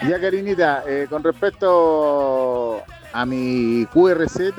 Ya, Karinita, con respecto a mi QRZ,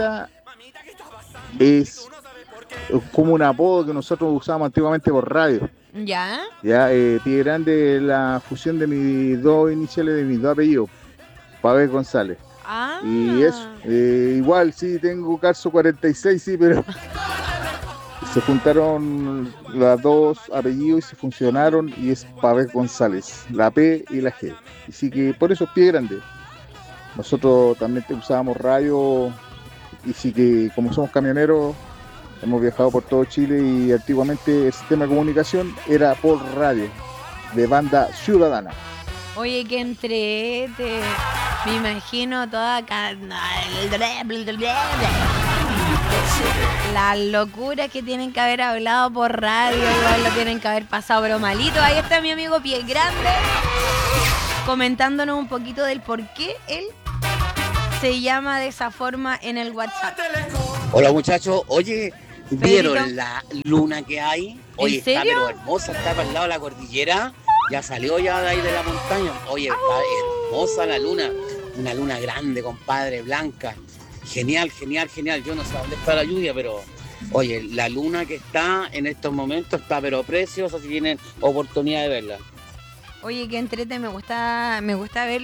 es como un apodo que nosotros usábamos antiguamente por radio. ¿Ya? Ya, Pie Grande es la fusión de mis dos iniciales de mis dos apellidos, Pavel González. Y eso, Ah. igual sí tengo Carso 46, sí, pero se juntaron los dos apellidos y se funcionaron y es Pavel González, la P y la G. Así que por eso es Pie Grande. Nosotros también usábamos radio y sí que como somos camioneros hemos viajado por todo Chile y antiguamente el sistema de comunicación era por radio, de banda ciudadana. Oye, qué entrete. Me imagino toda acá. Las locuras que tienen que haber hablado por radio, igual lo tienen que haber pasado, pero malito. Ahí está mi amigo Pie Grande comentándonos un poquito del por qué él se llama de esa forma en el WhatsApp. Hola muchachos, oye, Pedrito, ¿vieron la luna que hay? ¿en Oye, está serio? pero hermosa, está para el lado de la cordillera, ya salió ya de ahí de la montaña. Oye, está hermosa la luna, una luna grande, compadre, blanca. Genial, genial, genial. Yo no sé dónde está la lluvia, pero oye, la luna que está en estos momentos está pero preciosa si tienen oportunidad de verla. Oye, qué entrete, me gusta ver